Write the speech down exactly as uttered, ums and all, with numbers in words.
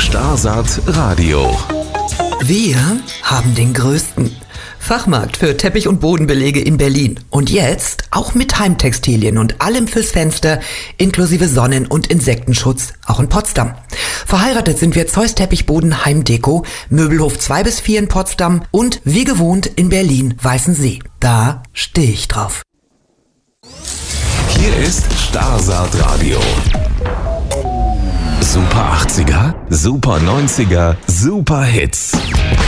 Starsaat Radio. Wir haben den größten Fachmarkt für Teppich- und Bodenbelege in Berlin. Und jetzt auch mit Heimtextilien und allem fürs Fenster, inklusive Sonnen- und Insektenschutz, auch in Potsdam. Verheiratet sind wir Zeus Teppichboden Heimdeko, Möbelhof zwei bis vier in Potsdam und wie gewohnt in Berlin Weißensee. Da stehe ich drauf. Hier ist Starsaat Radio. Super achtziger, Super neunziger, Super Hits.